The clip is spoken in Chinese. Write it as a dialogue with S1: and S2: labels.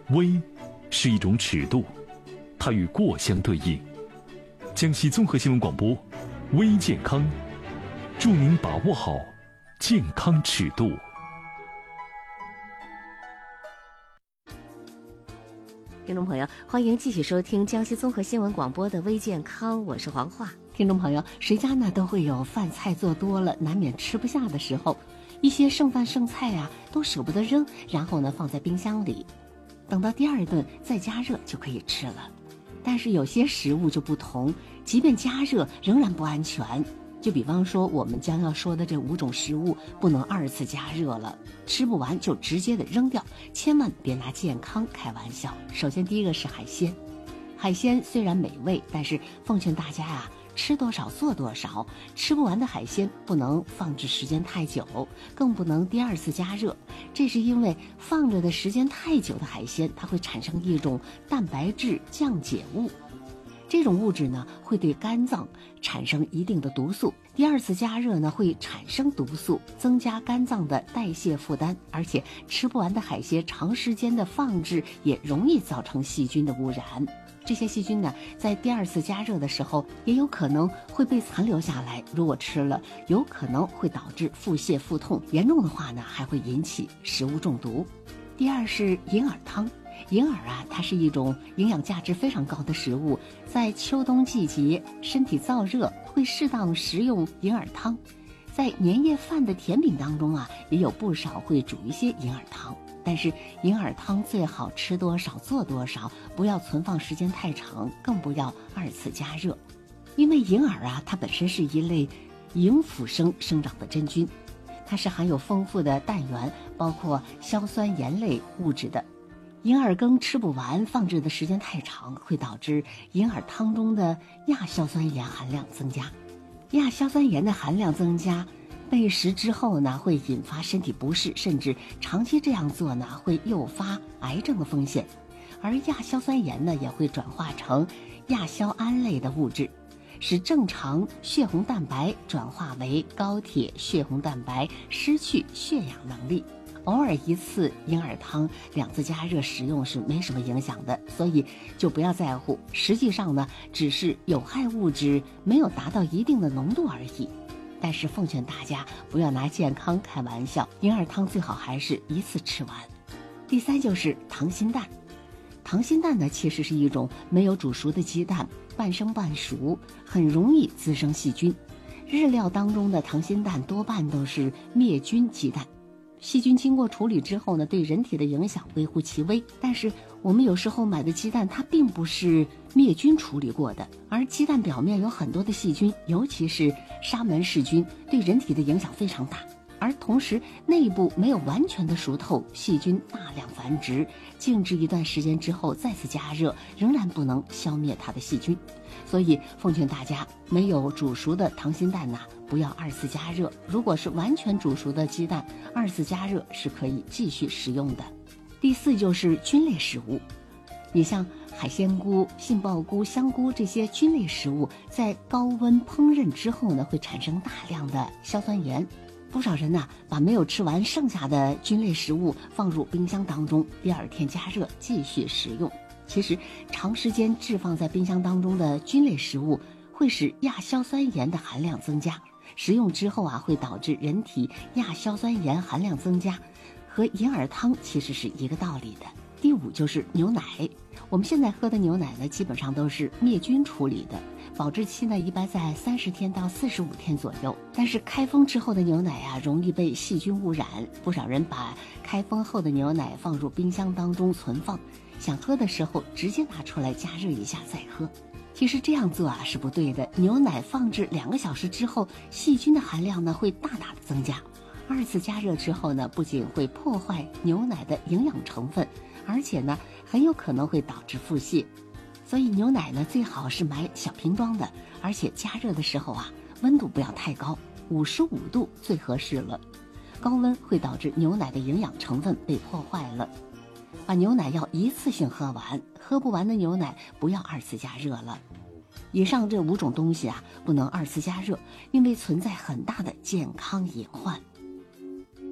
S1: 微是一种尺度，它与过相对应。江西综合新闻广播，微健康，祝您把握好健康尺度。
S2: 听众朋友，欢迎继续收听江西综合新闻广播的微健康，我是黄华。听众朋友，谁家呢都会有饭菜做多了难免吃不下的时候，一些剩饭剩菜啊都舍不得扔，然后呢放在冰箱里，等到第二顿再加热就可以吃了。但是有些食物就不同，即便加热仍然不安全。就比方说我们将要说的这5种食物不能2次加热了，吃不完就直接的扔掉，千万别拿健康开玩笑。首先第一个是海鲜，海鲜虽然美味，但是奉劝大家啊，吃多少做多少，吃不完的海鲜不能放置时间太久，更不能第2次加热。这是因为放着的时间太久的海鲜，它会产生一种蛋白质降解物，这种物质呢会对肝脏产生一定的毒素，第2次加热呢会产生毒素，增加肝脏的代谢负担，而且吃不完的海鲜长时间的放置也容易造成细菌的污染。这些细菌呢在第2次加热的时候也有可能会被残留下来，如果吃了有可能会导致腹泻腹痛，严重的话呢还会引起食物中毒。第2是银耳汤。银耳啊，它是一种营养价值非常高的食物，在秋冬季节身体燥热会适当食用银耳汤，在年夜饭的甜品当中啊也有不少会煮一些银耳汤。但是银耳汤最好吃多少做多少，不要存放时间太长，更不要2次加热。因为银耳啊，它本身是一类蝇辅生生长的真菌，它是含有丰富的氮源，包括硝酸盐类物质的。银耳羹吃不完，放置的时间太长，会导致银耳汤中的亚硝酸盐含量增加。亚硝酸盐的含量增加，被食之后呢，会引发身体不适，甚至长期这样做呢，会诱发癌症的风险。而亚硝酸盐呢，也会转化成亚硝胺类的物质，使正常血红蛋白转化为高铁血红蛋白，失去血氧能力。偶尔1次银耳汤2次加热食用是没什么影响的，所以就不要在乎。实际上呢，只是有害物质没有达到一定的浓度而已。但是奉劝大家不要拿健康开玩笑，银耳汤最好还是1次吃完。第3就是溏心蛋。溏心蛋呢，其实是一种没有煮熟的鸡蛋，半生半熟，很容易滋生细菌。日料当中的溏心蛋多半都是灭菌鸡蛋，细菌经过处理之后呢，对人体的影响微乎其微。但是我们有时候买的鸡蛋它并不是灭菌处理过的，而鸡蛋表面有很多的细菌，尤其是沙门氏菌，对人体的影响非常大。而同时内部没有完全的熟透，细菌大量繁殖，静置一段时间之后再次加热，仍然不能消灭它的细菌。所以奉劝大家，没有煮熟的溏心蛋不要2次加热。如果是完全煮熟的鸡蛋，2次加热是可以继续食用的。第4就是菌类食物，你像海鲜菇、杏鲍菇、香菇这些菌类食物，在高温烹饪之后呢，会产生大量的硝酸盐。不少人把没有吃完剩下的菌类食物放入冰箱当中，第2天加热继续食用。其实长时间置放在冰箱当中的菌类食物会使亚硝酸盐的含量增加，食用之后会导致人体亚硝酸盐含量增加，和银耳汤其实是一个道理的。第5就是牛奶。我们现在喝的牛奶呢，基本上都是灭菌处理的，保质期呢一般在30天到45天左右。但是开封之后的牛奶容易被细菌污染，不少人把开封后的牛奶放入冰箱当中存放，想喝的时候直接拿出来加热一下再喝。其实这样做是不对的，牛奶放置2个小时之后，细菌的含量呢会大大的增加。2次加热之后呢，不仅会破坏牛奶的营养成分，而且呢很有可能会导致腹泻。所以牛奶呢最好是买小瓶装的，而且加热的时候温度不要太高，55度最合适了。高温会导致牛奶的营养成分被破坏了。把牛奶要一次性喝完，喝不完的牛奶不要2次加热了。以上这5种东西不能2次加热，因为存在很大的健康隐患。